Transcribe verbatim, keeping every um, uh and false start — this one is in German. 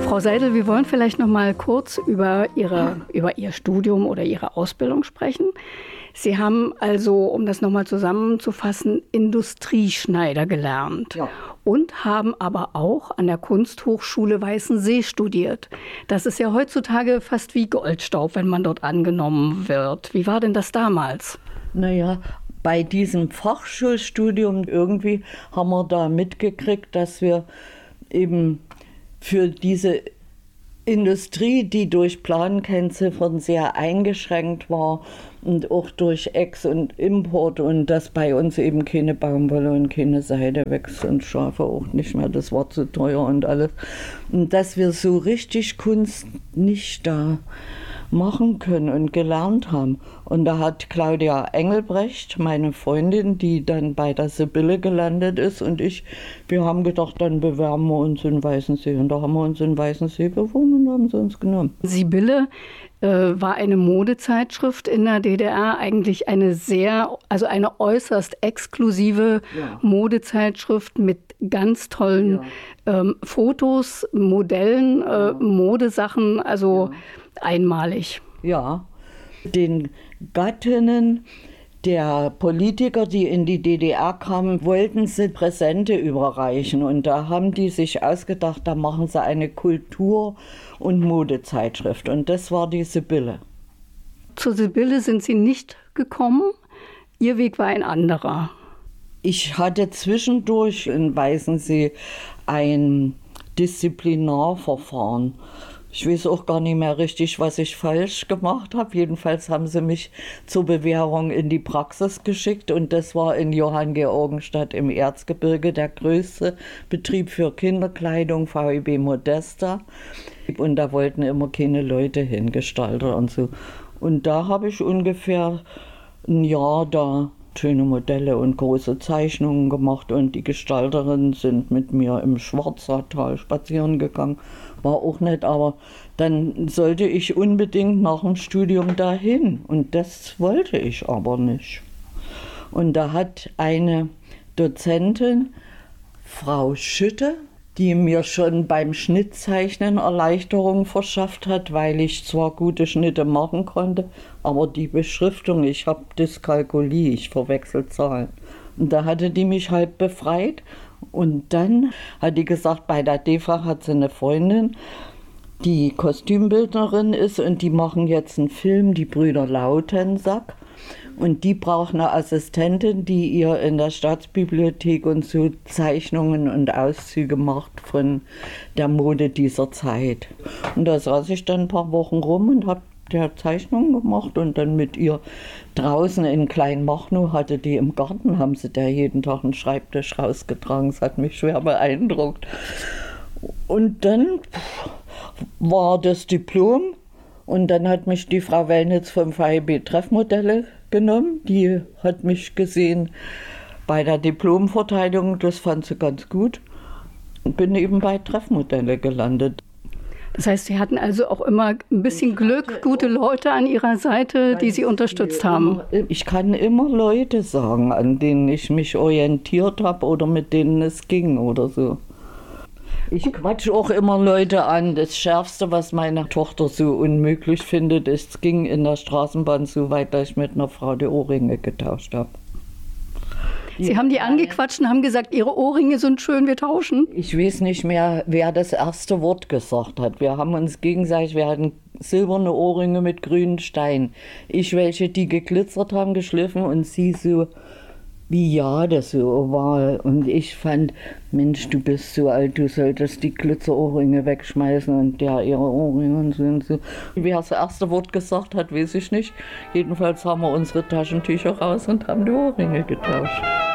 Frau Seidel, wir wollen vielleicht noch mal kurz über Ihre, über Ihr Studium oder Ihre Ausbildung sprechen. Sie haben also, um das noch mal zusammenzufassen, Industrieschneider gelernt. Ja. Und haben aber auch an der Kunsthochschule Weißensee studiert. Das ist ja heutzutage fast wie Goldstaub, wenn man dort angenommen wird. Wie war denn das damals? Naja, bei diesem Fachschulstudium irgendwie haben wir da mitgekriegt, dass wir eben für diese Industrie, die durch Plankennziffern sehr eingeschränkt war und auch durch Ex- und Import und dass bei uns eben keine Baumwolle und keine Seide wächst und Schafe auch nicht mehr, das war zu teuer und alles. Und dass wir so richtig Kunst nicht da machen können und gelernt haben. Und da hat Claudia Engelbrecht, meine Freundin, die dann bei der Sibylle gelandet ist, und ich, wir haben gedacht, dann bewerben wir uns in Weißensee. Und da haben wir uns in Weißensee beworben und haben sie uns genommen. Sibylle äh, war eine Modezeitschrift in der D D R, eigentlich eine sehr, also eine äußerst exklusive Ja. Modezeitschrift mit ganz tollen ja. ähm, Fotos, Modellen, äh, ja. Modesachen, also ja. einmalig. Ja, den Gattinnen der Politiker, die in die D D R kamen, wollten sie Präsente überreichen. Und da haben die sich ausgedacht, da machen sie eine Kultur- und Modezeitschrift. Und das war die Sibylle. Zur Sibylle sind Sie nicht gekommen. Ihr Weg war ein anderer. Ich hatte zwischendurch in Weißensee ein Disziplinarverfahren. Ich weiß auch gar nicht mehr richtig, was ich falsch gemacht habe. Jedenfalls haben sie mich zur Bewährung in die Praxis geschickt. Und das war in Johanngeorgenstadt im Erzgebirge, der größte Betrieb für Kinderkleidung, V E B Modesta. Und da wollten immer keine Leute hin, Gestalter und so. Und da habe ich ungefähr ein Jahr da schöne Modelle und große Zeichnungen gemacht. Und die Gestalterinnen sind mit mir im Schwarzertal spazieren gegangen. War auch nett, aber dann sollte ich unbedingt nach dem Studium dahin. Und das wollte ich aber nicht. Und da hat eine Dozentin, Frau Schütte, die mir schon beim Schnittzeichnen Erleichterung verschafft hat, weil ich zwar gute Schnitte machen konnte, aber die Beschriftung, ich habe Dyskalkulie, ich verwechsel Zahlen. Und da hatte die mich halb befreit. Und dann hat die gesagt, bei der D E F A hat sie eine Freundin, die Kostümbildnerin ist, und die machen jetzt einen Film, die Brüder Lautensack. Und die braucht eine Assistentin, die ihr in der Staatsbibliothek und so Zeichnungen und Auszüge macht von der Mode dieser Zeit. Und da saß ich dann ein paar Wochen rum und habe der Zeichnungen gemacht und dann mit ihr draußen in Kleinmachnow, hatte die im Garten, haben sie da jeden Tag einen Schreibtisch rausgetragen. Das hat mich schwer beeindruckt. Und dann war das Diplom und dann hat mich die Frau Wellnitz vom V E B Treffmodelle genommen. Die hat mich gesehen bei der Diplomverteidigung, das fand sie ganz gut. Und bin eben bei Treffmodelle gelandet. Das heißt, Sie hatten also auch immer ein bisschen Glück, gute Leute an Ihrer Seite, die Sie unterstützt haben. Ich kann immer Leute sagen, an denen ich mich orientiert habe oder mit denen es ging oder so. Ich quatsche auch immer Leute an. Das Schärfste, was meine Tochter so unmöglich findet, ist, es ging in der Straßenbahn so weit, dass ich mit einer Frau die Ohrringe getauscht habe. Sie haben die angequatscht und haben gesagt, Ihre Ohrringe sind schön, wir tauschen. Ich weiß nicht mehr, wer das erste Wort gesagt hat. Wir haben uns gegenseitig, wir hatten silberne Ohrringe mit grünen Steinen. Ich welche, die geglitzert haben, geschliffen, und sie so wie ja, das so war. Und ich fand, Mensch, du bist so alt, du solltest die Glitzerohrringe wegschmeißen, und der ihre Ohrringe sind so. Wer das erste Wort gesagt hat, weiß ich nicht. Jedenfalls haben wir unsere Taschentücher raus und haben die Ohrringe getauscht.